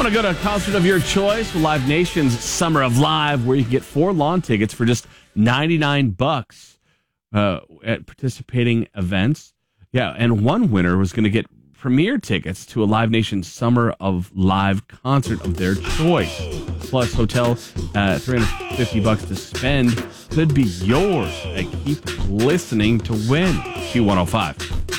Want to go to a concert of your choice with Live Nation's Summer of Live, where you can get 4 lawn tickets for just $99 at participating events. Yeah, and one winner was going to get premier tickets to a Live Nation Summer of Live concert of their choice. Plus, hotel, $350 to spend could be yours. Keep listening to win. Q105.